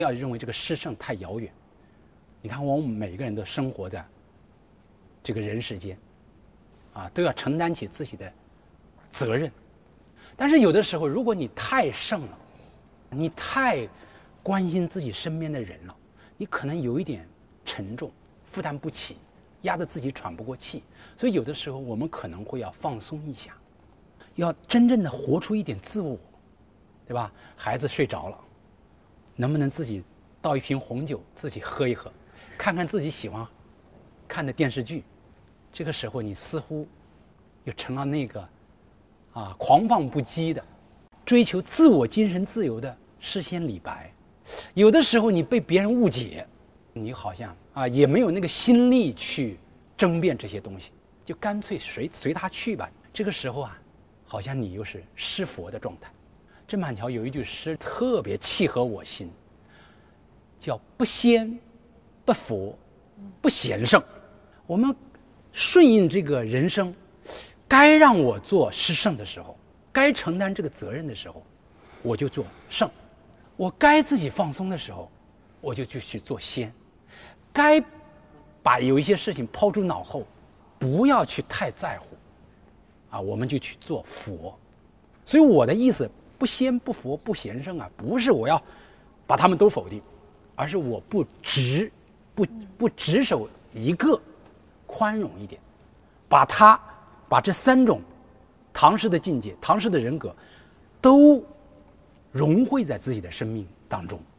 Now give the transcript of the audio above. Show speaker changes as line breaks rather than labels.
要认为这个诗圣太遥远。你看，我们每个人都生活在这个人世间，都要承担起自己的责任。但是有的时候，如果你太圣了，你太关心自己身边的人了，你可能有一点沉重，负担不起，压得自己喘不过气。所以有的时候我们可能会要放松一下，要真正的活出一点自我，对吧？孩子睡着了，能不能自己倒一瓶红酒自己喝一喝，看看自己喜欢看的电视剧？这个时候你似乎又成了那个狂放不羁的追求自我精神自由的诗仙李白。有的时候你被别人误解，你好像也没有那个心力去争辩这些东西，就干脆随他去吧。这个时候好像你又是诗佛的状态。郑板桥有一句诗特别契合我心，叫不仙不佛不贤圣。我们顺应这个人生，该让我做诗圣的时候，该承担这个责任的时候，我就做圣；我该自己放松的时候，我就去做仙；该把有一些事情抛诸脑后，不要去太在乎我们就去做佛。所以我的意思，不仙不佛不贤圣不是我要把他们都否定，而是我不只守一个，宽容一点，把这三种唐诗的境界、唐诗的人格都融汇在自己的生命当中。